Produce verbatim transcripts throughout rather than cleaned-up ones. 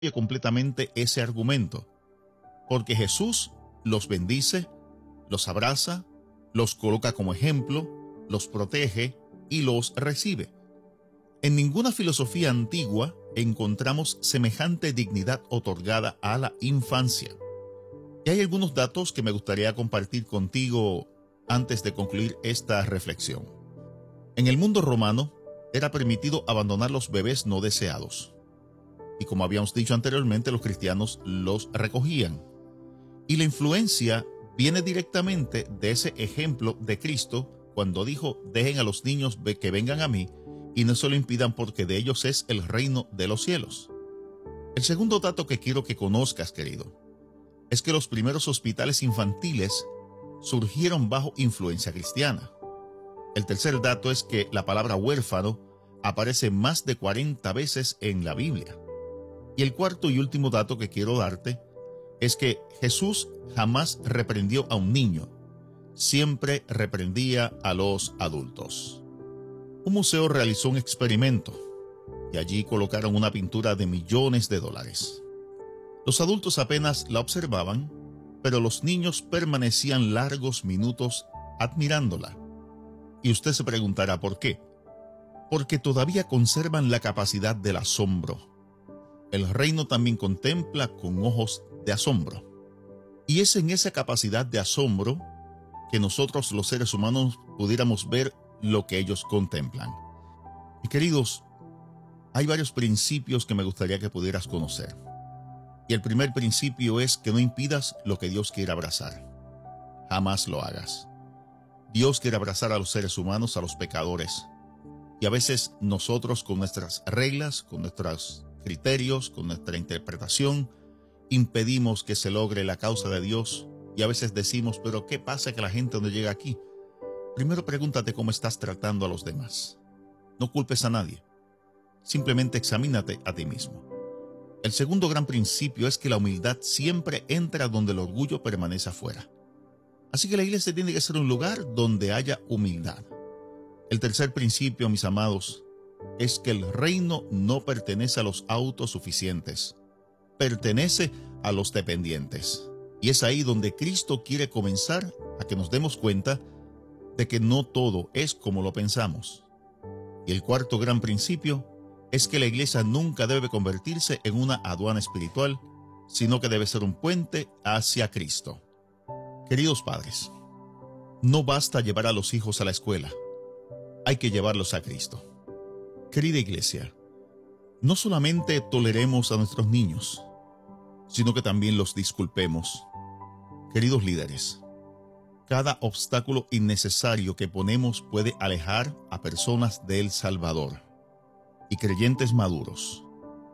completamente ese argumento, porque Jesús los bendice, los abraza, los coloca como ejemplo, los protege y los recibe. En ninguna filosofía antigua encontramos semejante dignidad otorgada a la infancia. Y hay algunos datos que me gustaría compartir contigo antes de concluir esta reflexión. En el mundo romano era permitido abandonar los bebés no deseados. Y como habíamos dicho anteriormente, los cristianos los recogían. Y la influencia viene directamente de ese ejemplo de Cristo cuando dijo: dejen a los niños que vengan a mí y no se lo impidan, porque de ellos es el reino de los cielos. El segundo dato que quiero que conozcas, querido, es que los primeros hospitales infantiles surgieron bajo influencia cristiana. El tercer dato es que la palabra huérfano aparece más de cuarenta veces en la Biblia. Y el cuarto y último dato que quiero darte es que Jesús jamás reprendió a un niño, siempre reprendía a los adultos. Un museo realizó un experimento y allí colocaron una pintura de millones de dólares. Los adultos apenas la observaban, pero los niños permanecían largos minutos admirándola. Y usted se preguntará por qué. Porque todavía conservan la capacidad del asombro. El reino también contempla con ojos de asombro. Y es en esa capacidad de asombro que nosotros los seres humanos pudiéramos ver lo que ellos contemplan. Y queridos, hay varios principios que me gustaría que pudieras conocer. Y el primer principio es que no impidas lo que Dios quiere abrazar. Jamás lo hagas. Dios quiere abrazar a los seres humanos, a los pecadores. Y a veces nosotros, con nuestras reglas, con nuestros criterios, con nuestra interpretación, impedimos que se logre la causa de Dios. Y a veces decimos: pero ¿qué pasa que la gente no llega aquí? Primero pregúntate cómo estás tratando a los demás. No culpes a nadie. Simplemente examínate a ti mismo. El segundo gran principio es que la humildad siempre entra donde el orgullo permanece afuera. Así que la iglesia tiene que ser un lugar donde haya humildad. El tercer principio, mis amados, es que el reino no pertenece a los autosuficientes. Pertenece a los dependientes. Y es ahí donde Cristo quiere comenzar a que nos demos cuenta de que no todo es como lo pensamos. Y el cuarto gran principio es que la iglesia nunca debe convertirse en una aduana espiritual, sino que debe ser un puente hacia Cristo. Queridos padres, no basta llevar a los hijos a la escuela, hay que llevarlos a Cristo. Querida iglesia, no solamente toleremos a nuestros niños, sino que también los disculpemos. Queridos líderes, cada obstáculo innecesario que ponemos puede alejar a personas del Salvador. Y creyentes maduros,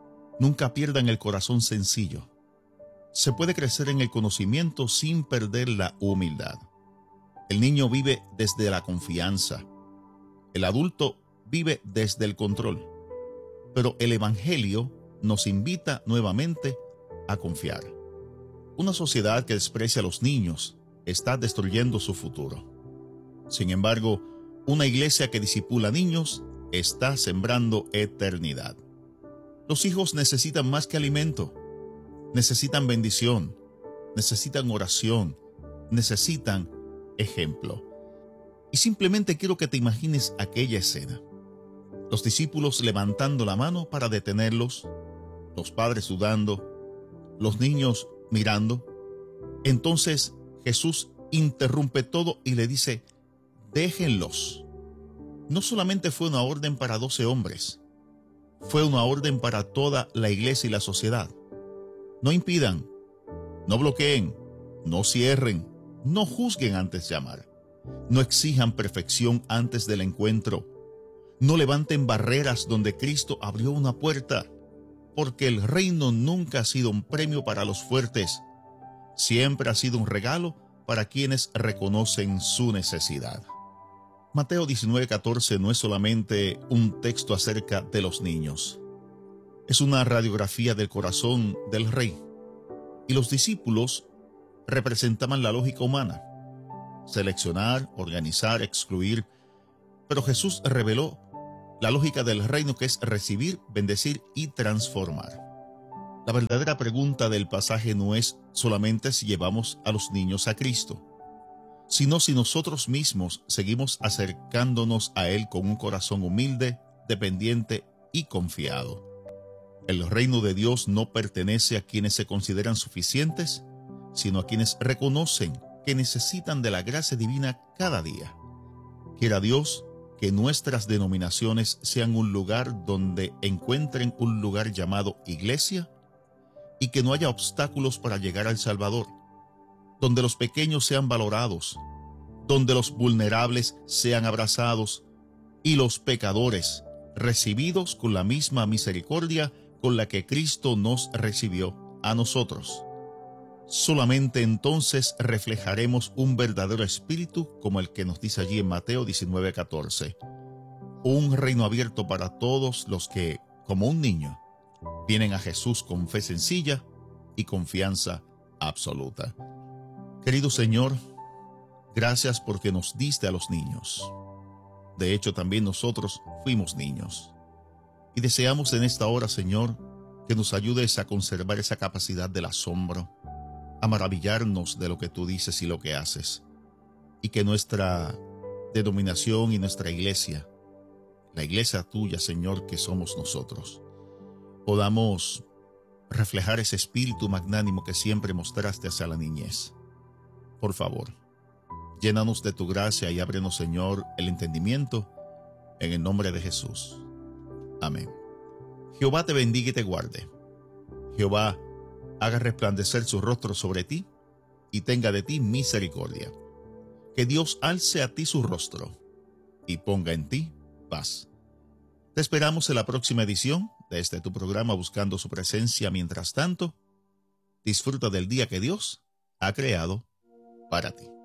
nunca pierdan el corazón sencillo. Se puede crecer en el conocimiento sin perder la humildad. El niño vive desde la confianza. El adulto vive desde el control. Pero el Evangelio nos invita nuevamente a confiar. Una sociedad que desprecia a los niños está destruyendo su futuro. Sin embargo, una iglesia que discipula niños está sembrando eternidad. Los hijos necesitan más que alimento. Necesitan bendición. Necesitan oración. Necesitan ejemplo. Y simplemente quiero que te imagines aquella escena. Los discípulos levantando la mano para detenerlos, los padres sudando, los niños mirando. Entonces Jesús interrumpe todo y le dice: déjenlos. No solamente fue una orden para doce hombres, fue una orden para toda la iglesia y la sociedad. No impidan, no bloqueen, no cierren, no juzguen antes de amar, no exijan perfección antes del encuentro, no levanten barreras donde Cristo abrió una puerta, porque el reino nunca ha sido un premio para los fuertes, siempre ha sido un regalo para quienes reconocen su necesidad. Mateo diecinueve catorce no es solamente un texto acerca de los niños. Es una radiografía del corazón del rey. Y los discípulos representaban la lógica humana. Seleccionar, organizar, excluir. Pero Jesús reveló la lógica del reino, que es recibir, bendecir y transformar. La verdadera pregunta del pasaje no es solamente si llevamos a los niños a Cristo, sino si nosotros mismos seguimos acercándonos a Él con un corazón humilde, dependiente y confiado. El reino de Dios no pertenece a quienes se consideran suficientes, sino a quienes reconocen que necesitan de la gracia divina cada día. Quiera Dios que nuestras denominaciones sean un lugar donde encuentren un lugar llamado iglesia y que no haya obstáculos para llegar al Salvador, donde los pequeños sean valorados, donde los vulnerables sean abrazados y los pecadores recibidos con la misma misericordia con la que Cristo nos recibió a nosotros. Solamente entonces reflejaremos un verdadero espíritu como el que nos dice allí en Mateo diecinueve catorce. Un reino abierto para todos los que, como un niño, vienen a Jesús con fe sencilla y confianza absoluta. Querido Señor, gracias porque nos diste a los niños. De hecho, también nosotros fuimos niños. Y deseamos en esta hora, Señor, que nos ayudes a conservar esa capacidad del asombro, a maravillarnos de lo que tú dices y lo que haces, y que nuestra denominación y nuestra iglesia, la iglesia tuya, Señor, que somos nosotros, podamos reflejar ese espíritu magnánimo que siempre mostraste hacia la niñez. Por favor, llénanos de tu gracia y ábrenos, Señor, el entendimiento, en el nombre de Jesús. Amén. Jehová te bendiga y te guarde. Jehová haga resplandecer su rostro sobre ti y tenga de ti misericordia. Que Dios alce a ti su rostro y ponga en ti paz. Te esperamos en la próxima edición de este tu programa Buscando su Presencia. Mientras tanto, disfruta del día que Dios ha creado para ti.